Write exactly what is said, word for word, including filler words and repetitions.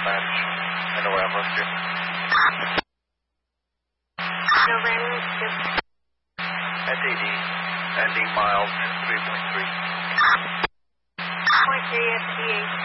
dispatch. I know where I'm listed. No random, just... S A D, ending miles three point three. point three F T H.